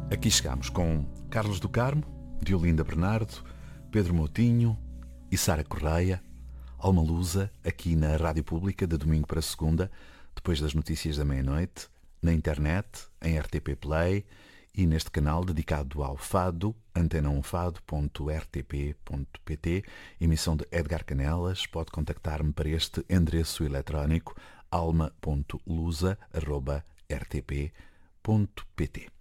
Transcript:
Aqui chegamos com Carlos do Carmo, Diolinda Bernardo, Pedro Moutinho e Sara Correia, Alma Lusa, aqui na Rádio Pública, de domingo para segunda, depois das notícias da meia-noite, na internet, em RTP Play e neste canal dedicado ao fado, antena1fado.rtp.pt, emissão de Edgar Canelas. Pode contactar-me para este endereço eletrónico alma.lusa@rtp.pt.